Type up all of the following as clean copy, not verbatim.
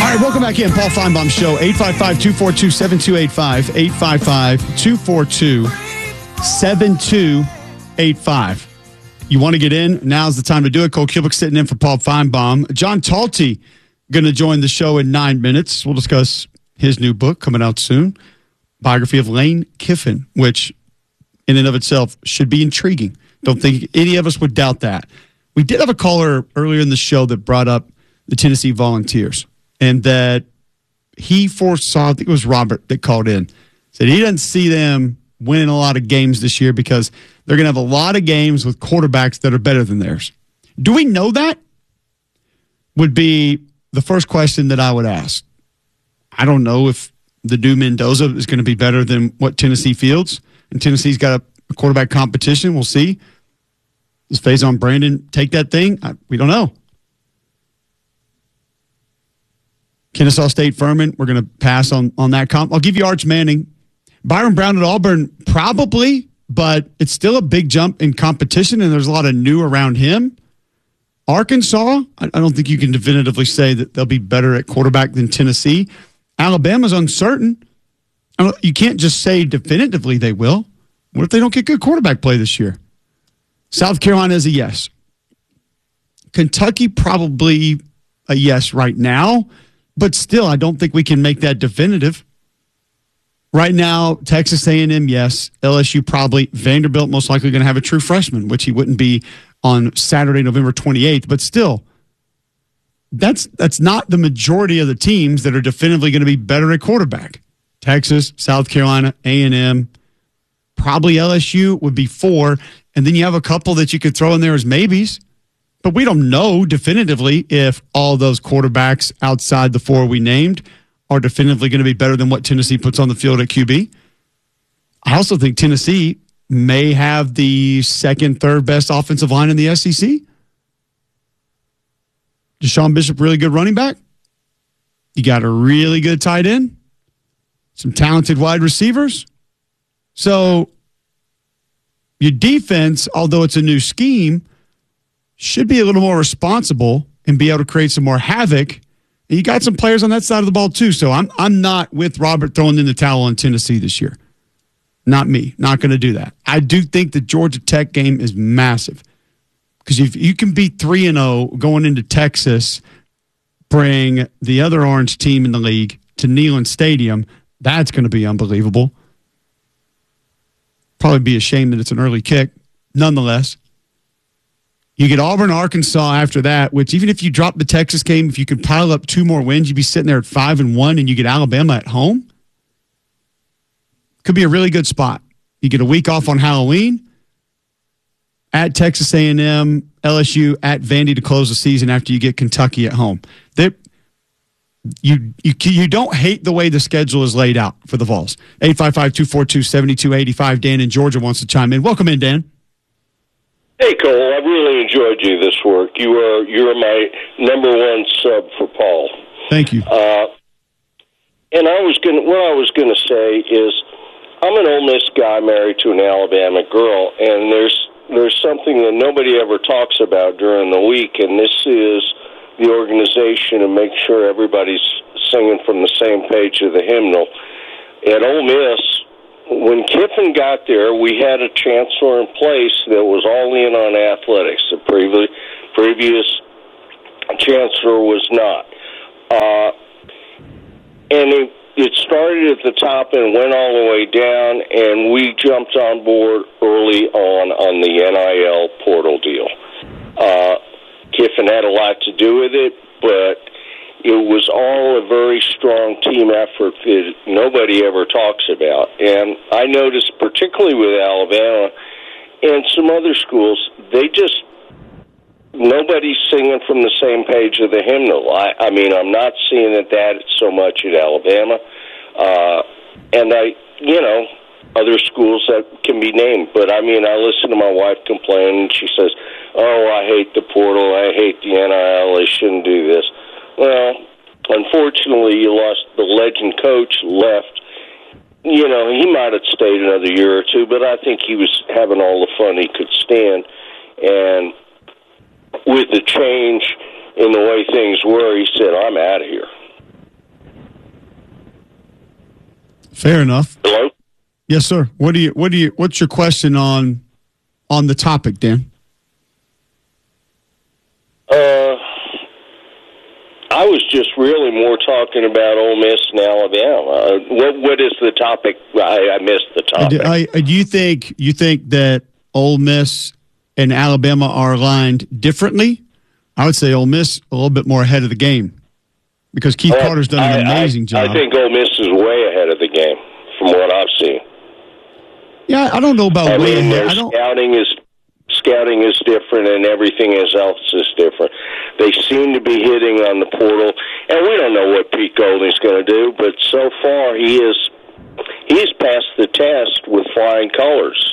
All right, welcome back in. Paul Feinbaum Show, 855-242-7285, 855-242-7285. You want to get in? Now's the time to do it. Cole Kubick sitting in for Paul Feinbaum. John Talty going to join the show in 9 minutes. We'll discuss his new book coming out soon, biography of Lane Kiffin, which in and of itself should be intriguing. Don't think any of us would doubt that. We did have a caller earlier in the show that brought up the Tennessee Volunteers, and that he foresaw, I think it was Robert that called in, said he doesn't see them winning a lot of games this year because they're going to have a lot of games with quarterbacks that are better than theirs. Do we know that? Would be the first question that I would ask. I don't know if the new Mendoza is going to be better than what Tennessee fields, and Tennessee's got a quarterback competition. We'll see. Does Faison Brandon take that thing? We don't know. Kennesaw State Furman, we're going to pass on that comp. I'll give you Arch Manning. Byron Brown at Auburn, probably, but it's still a big jump in competition, and there's a lot of new around him. Arkansas, I don't think you can definitively say that they'll be better at quarterback than Tennessee. Alabama's uncertain. You can't just say definitively they will. What if they don't get good quarterback play this year? South Carolina is a yes. Kentucky, probably a yes right now. But still, I don't think we can make that definitive. Right now, Texas A&M, yes. LSU probably. Vanderbilt most likely going to have a true freshman, which he wouldn't be on Saturday, November 28th. But still, that's not the majority of the teams that are definitively going to be better at quarterback. Texas, South Carolina, A&M, probably LSU would be 4. And then you have a couple that you could throw in there as maybes. But we don't know definitively if all those quarterbacks outside the 4 we named are definitively going to be better than what Tennessee puts on the field at QB. I also think Tennessee may have the second, third best offensive line in the SEC. Deshaun Bishop, really good running back. You got a really good tight end. Some talented wide receivers. So your defense, although it's a new scheme, should be a little more responsible and be able to create some more havoc. And you got some players on that side of the ball too. So I'm not with Robert throwing in the towel on Tennessee this year. Not me. Not going to do that. I do think the Georgia Tech game is massive. Because if you can beat 3-0 going into Texas, bring the other orange team in the league to Neyland Stadium, that's going to be unbelievable. Probably be a shame that it's an early kick. Nonetheless, you get Auburn, Arkansas after that, which even if you drop the Texas game, if you could pile up 2 more wins, you'd be sitting there at 5-1, and you get Alabama at home. Could be a really good spot. You get a week off on Halloween, at Texas A&M, LSU, at Vandy to close the season after you get Kentucky at home. You don't hate the way the schedule is laid out for the Vols. 855-242-7285. Dan in Georgia wants to chime in. Welcome in, Dan. Hey, Cole, I've really enjoyed you this work. You're my number one sub for Paul. Thank you. And what I was gonna say is, I'm an Ole Miss guy married to an Alabama girl, and there's something that nobody ever talks about during the week, and this is the organization and make sure everybody's singing from the same page of the hymnal. At Ole Miss, when Kiffin got there, we had a chancellor in place that was all in on athletics. The previous chancellor was not. And it started at the top and went all the way down, and we jumped on board early on the NIL portal deal. Kiffin had a lot to do with it, but it was all a very strong team effort that nobody ever talks about. And I noticed, particularly with Alabama and some other schools, nobody's singing from the same page of the hymnal. I mean, I'm not seeing that so much at Alabama. And other schools that can be named. But, I mean, I listen to my wife complain, and she says, I hate the portal, I hate the NIL, they shouldn't do this. Well, unfortunately, you lost the legend coach, left. He might have stayed another year or two, but I think he was having all the fun he could stand. And with the change in the way things were, he said, I'm out of here. Fair enough. Hello? Yes, sir. What's your question on the topic, Dan? I was just really more talking about Ole Miss and Alabama. What is the topic? I missed the topic. Do you think that Ole Miss and Alabama are aligned differently? I would say Ole Miss a little bit more ahead of the game because Keith Carter's done an amazing job. I think Ole Miss is way ahead of the game from what I've seen. Yeah, I don't know about way ahead. Scouting is different, and everything else is different. They seem to be hitting on the portal, and we don't know what Pete Golding's going to do. But so far, he's passed the test with flying colors.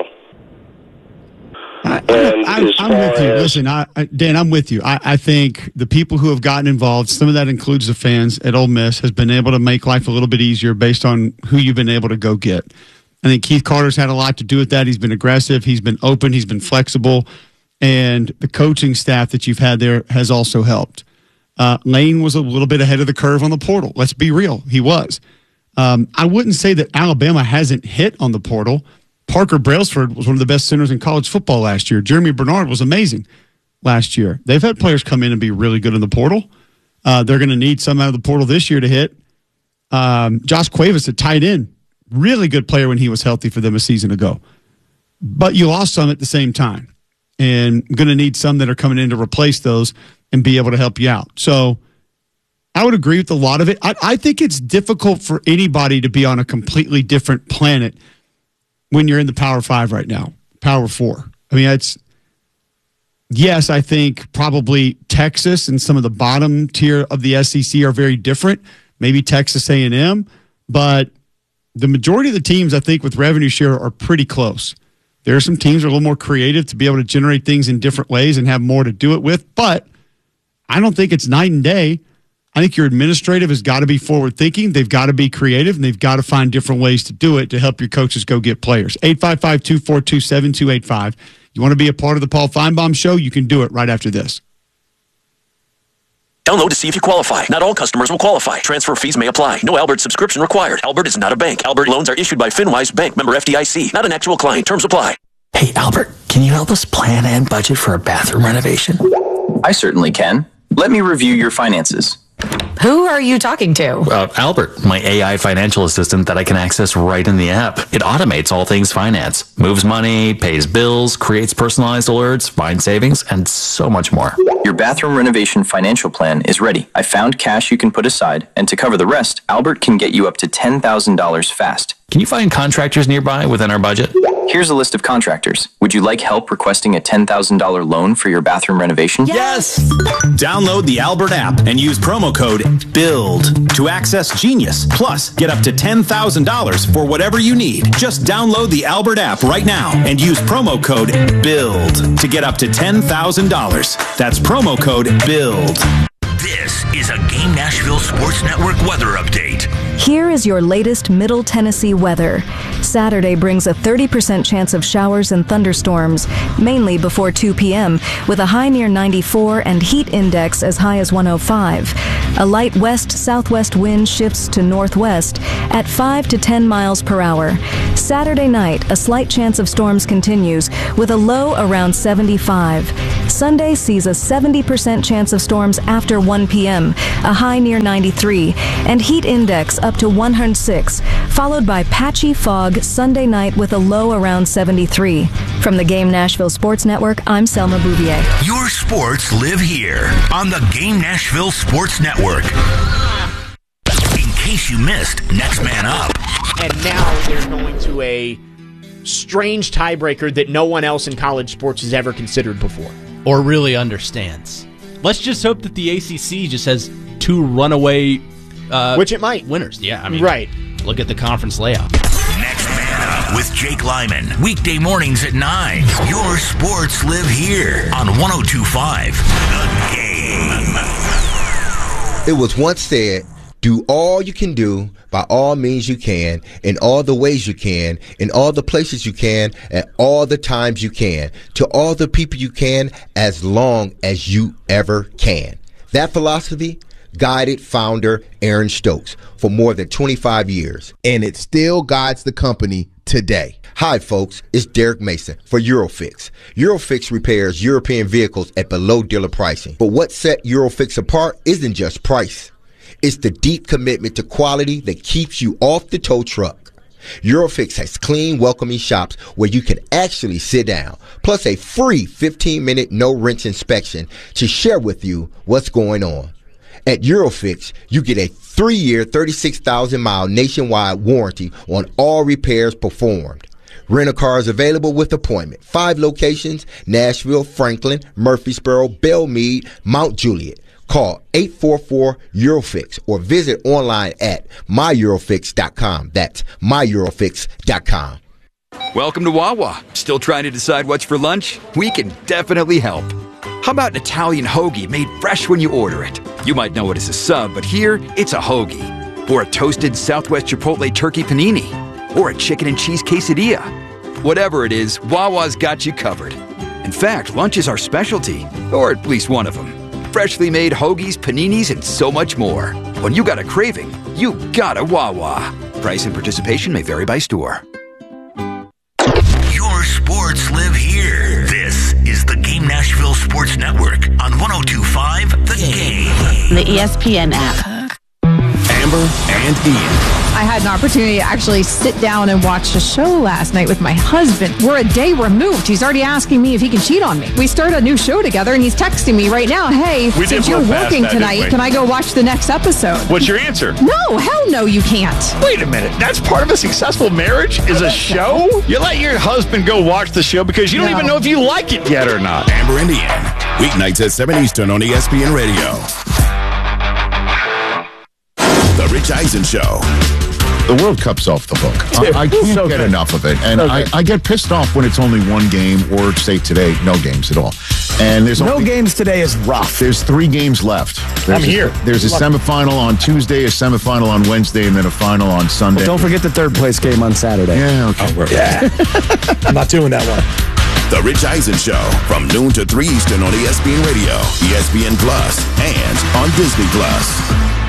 I'm with you. Listen, Dan, I'm with you. I think the people who have gotten involved, some of that includes the fans at Ole Miss, has been able to make life a little bit easier based on who you've been able to go get. I think Keith Carter's had a lot to do with that. He's been aggressive. He's been open. He's been flexible. And the coaching staff that you've had there has also helped. Lane was a little bit ahead of the curve on the portal. Let's be real. He was. I wouldn't say that Alabama hasn't hit on the portal. Parker Brailsford was one of the best centers in college football last year. Jeremy Bernard was amazing last year. They've had players come in and be really good in the portal. They're going to need some out of the portal this year to hit. Josh Cuevas at tight end. Really good player when he was healthy for them a season ago. But you lost some at the same time. And going to need some that are coming in to replace those and be able to help you out. So I would agree with a lot of it. I think it's difficult for anybody to be on a completely different planet when you're in the Power 5 right now, Power 4. I mean, yes, I think probably Texas and some of the bottom tier of the SEC are very different. Maybe Texas A&M, but the majority of the teams, I think, with revenue share are pretty close. There are some teams that are a little more creative to be able to generate things in different ways and have more to do it with, but I don't think it's night and day. I think your administrative has got to be forward-thinking. They've got to be creative, and they've got to find different ways to do it to help your coaches go get players. 855-242-7285. You want to be a part of the Paul Feinbaum Show? You can do it right after this. Download to see if you qualify. Not all customers will qualify. Transfer fees may apply. No Albert subscription required. Albert is not a bank. Albert loans are issued by FinWise Bank, member FDIC. Not an actual client. Terms apply. Hey, Albert, can you help us plan and budget for a bathroom renovation? I certainly can. Let me review your finances. Who are you talking to? Albert, my AI financial assistant that I can access right in the app. It automates all things finance, moves money, pays bills, creates personalized alerts, finds savings, and so much more. Your bathroom renovation financial plan is ready. I found cash you can put aside, and to cover the rest, Albert can get you up to $10,000 fast. Can you find contractors nearby within our budget? Here's a list of contractors. Would you like help requesting a $10,000 loan for your bathroom renovation? Yes! Download the Albert app and use promo code BUILD to access Genius. Plus, get up to $10,000 for whatever you need. Just download the Albert app right now and use promo code BUILD to get up to $10,000. That's promo code BUILD. This is a Game Nashville Sports Network weather update. Here is your latest Middle Tennessee weather. Saturday brings a 30% chance of showers and thunderstorms, mainly before 2 p.m., with a high near 94 and heat index as high as 105. A light west-southwest wind shifts to northwest at 5 to 10 miles per hour. Saturday night, a slight chance of storms continues, with a low around 75. Sunday sees a 70% chance of storms after 1 p.m., a high near 93, and heat index up to 106, followed by patchy fog Sunday night with a low around 73. From the Game Nashville Sports Network, I'm Selma Bouvier. Your sports live here on the Game Nashville Sports Network. In case you missed Next Man Up. And now they're going to a strange tiebreaker that no one else in college sports has ever considered before. Or really understands. Let's just hope that the ACC just has two runaway which it might. Winners. Yeah, I mean, right. Look at the conference layout. Next Man Up with Jake Lyman. Weekday mornings at 9. Your sports live here on 102.5 The Game. It was once said, do all you can do by all means you can, in all the ways you can, in all the places you can, at all the times you can, to all the people you can, as long as you ever can. That philosophy guided founder Aaron Stokes for more than 25 years. And it still guides the company today. Hi, folks. It's Derek Mason for Eurofix. Eurofix repairs European vehicles at below dealer pricing. But what set Eurofix apart isn't just price. It's the deep commitment to quality that keeps you off the tow truck. Eurofix has clean, welcoming shops where you can actually sit down, plus a free 15-minute no-wrench inspection to share with you what's going on. At Eurofix, you get a 3-year, 36,000-mile nationwide warranty on all repairs performed. Rental cars available with appointment. 5 locations: Nashville, Franklin, Murfreesboro, Belmead, Mount Juliet. Call 844-EUROFIX or visit online at myeurofix.com. That's myeurofix.com. Welcome to Wawa. Still trying to decide what's for lunch? We can definitely help. How about an Italian hoagie made fresh when you order it? You might know it as a sub, but here it's a hoagie. Or a toasted Southwest Chipotle turkey panini. Or a chicken and cheese quesadilla. Whatever it is, Wawa's got you covered. In fact, lunch is our specialty, or at least one of them. Freshly made hoagies, paninis, and so much more. When you got a craving, you got a Wawa. Price and participation may vary by store. Your sports live here. This is the Game Nashville Sports Network on 102.5 The Game. The ESPN app. Amber and Ian. I had an opportunity to actually sit down and watch a show last night with my husband. We're a day removed. He's already asking me if he can cheat on me. We started a new show together, and he's texting me right now, hey, since you're working tonight, can I go watch the next episode? What's your answer? No, hell no, you can't. Wait a minute. That's part of a successful marriage is a show? You let your husband go watch the show because you don't even know if you like it yet or not. Amber and Ian. Weeknights at 7 Eastern on ESPN Radio. The Rich Eisen Show. The World Cup's off the hook. I can't get enough of it. And I get pissed off when it's only one game, or say today, no games at all. And there's no games today is rough. There's 3 games left. I'm here. There's a semifinal on Tuesday, a semifinal on Wednesday, and then a final on Sunday. Well, don't forget the third place game on Saturday. Yeah, okay. Yeah. I'm not doing that one. The Rich Eisen Show from noon to 3 Eastern on ESPN Radio, ESPN Plus, and on Disney Plus.